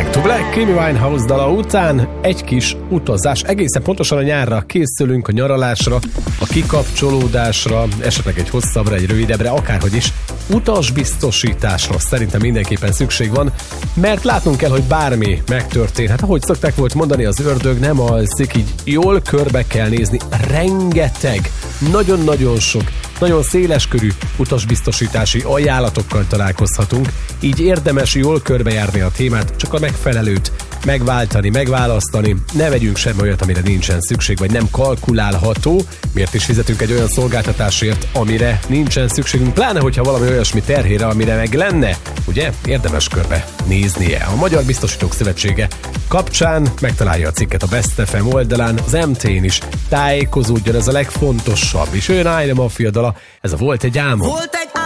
Back to Black, Amy Winehouse dala után egy kis utazás. Egészen pontosan a nyárra készülünk, a nyaralásra, a kikapcsolódásra, esetleg egy hosszabbra, egy rövidebbre, akárhogy is. Utasbiztosításra szerintem mindenképpen szükség van, mert látnunk kell, hogy bármi megtörténhet. Ahogy szokták volt mondani, az ördög nem alszik, így jól körbe kell nézni. Rengeteg, nagyon-nagyon sok, nagyon széleskörű utasbiztosítási ajánlatokkal találkozhatunk, így érdemes jól körbejárni a témát, csak a megfelelőt megváltani, megválasztani. Ne vegyünk semmi olyat, amire nincsen szükség, vagy nem kalkulálható. Miért is fizetünk egy olyan szolgáltatásért, amire nincsen szükségünk, pláne hogyha valami olyasmi terhére, amire meg lenne, ugye? Érdemes körbe néznie. A Magyar Biztosítók Szövetsége kapcsán megtalálja a cikket a Best FM oldalán, az MT-n is tájékozódjon, ez a legfontosabb. És olyan Ájne Mafia dala, ez a Volt egy álmom. Volt egy